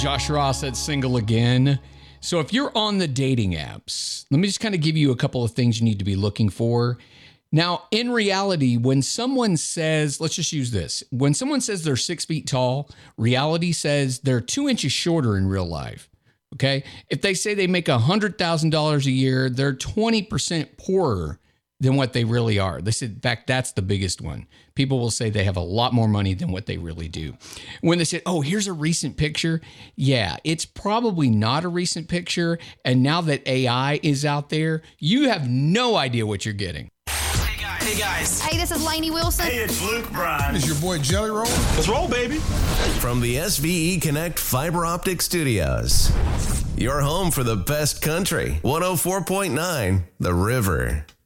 Josh Ross at Single Again. So if you're on the dating apps, let me just kind of give you a couple of things you need to be looking for. Now, in reality, when someone says, let's just use this. When someone says they're 6 feet tall, reality says they're 2 inches shorter in real life. Okay. If they say they make $100,000 a year, they're 20% poorer than what they really are. They said, in fact, that's the biggest one. People will say they have a lot more money than what they really do. When they say, oh, here's a recent picture. Yeah, it's probably not a recent picture. And now that AI is out there, you have no idea what you're getting. Hey guys. Hey, this is Lainey Wilson. Hey, it's Luke Bryan. It's your boy Jelly Roll. Let's roll, baby. From the SVE Connect Fiber Optic Studios, your home for the best country. 104.9 The River.